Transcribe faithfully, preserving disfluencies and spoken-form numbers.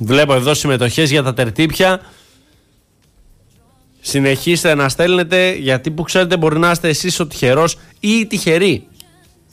Βλέπω εδώ συμμετοχές για τα τερτύπια. Συνεχίστε να στέλνετε, γιατί που ξέρετε μπορεί να είστε εσείς ο τυχερός ή η τυχερή